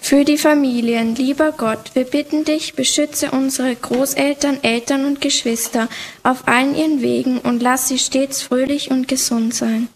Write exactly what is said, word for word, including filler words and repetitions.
Für die Familien, lieber Gott, wir bitten dich, beschütze unsere Großeltern, Eltern und Geschwister auf allen ihren Wegen und lass sie stets fröhlich und gesund sein.